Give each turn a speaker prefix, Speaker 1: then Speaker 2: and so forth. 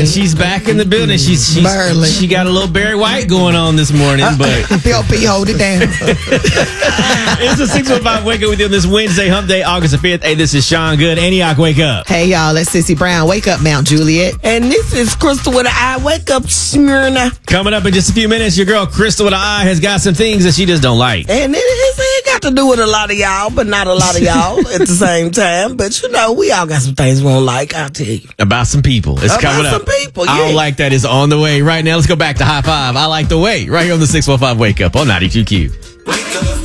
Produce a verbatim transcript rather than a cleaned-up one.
Speaker 1: And she's back in the building. She's, she's
Speaker 2: Barely.
Speaker 1: She got a little Barry White going on this morning, but
Speaker 2: P O P, hold it down.
Speaker 1: it's a six one five Wake Up with you on this Wednesday, Hump Day, August the fifth. Hey, this is Sean Good. Antioch, wake up.
Speaker 2: Hey, y'all, it's Sissy Brown. Wake up, Mount Juliet.
Speaker 3: And this is Crystal with an eye. Wake up, Smyrna.
Speaker 1: Coming up in just a few minutes, your girl Crystal with an eye has got some things that she just don't like.
Speaker 3: And it, it, it got to do with a lot of y'all, but not a lot of y'all at the same time. But you know, we all got some things we don't like, I'll tell you.
Speaker 1: About some people. It's
Speaker 3: About
Speaker 1: coming up.
Speaker 3: some people,
Speaker 1: I don't
Speaker 3: yeah.
Speaker 1: like that is on the way right now. Let's go back to High Five. I like the way right here on the six one five Wake Up on ninety-two Q.